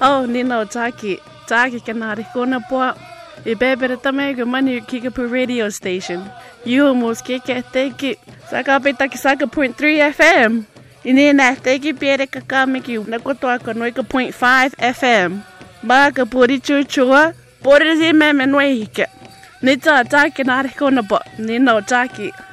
Oh, Nino Taki. Taki kanari kona po. Ibebere tamego mani Kickapoo radio station. You almost kick it, take it. Sakapitaki Saka 0.3 FM. Inina, take it, Pierre Kakamiki, Nakotoaka Noika 0.5 FM. Baka Puri Chuchua, Puri Zimem and Wake. Nita Taki Narikona, Nino Taki.